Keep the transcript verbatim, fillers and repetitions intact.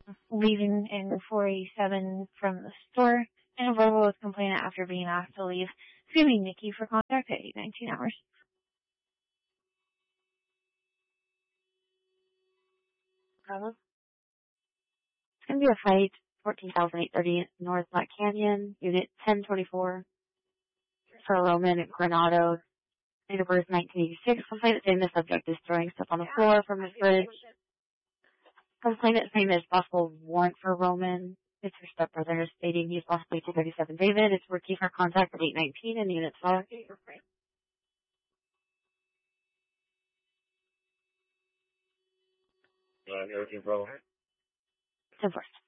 leaving in four eighty-seven from the store, and a verbal with complainant after being asked to leave, screaming Nikki for contact at eight nineteen hours. Carlos? It's going to be a fight, fourteen thousand eight hundred thirty North Black Canyon, Unit ten twenty-four, for Roman at Coronado. Date of birth nineteen eighty-six. Complainant saying the subject is throwing stuff on the floor from his fridge. Complainant saying there's possible warrant for Roman. It's her stepbrother stating he's possibly two thirty-seven David. It's working for contact at eight nineteen in Unit five. Uh, everything, bro. ten first.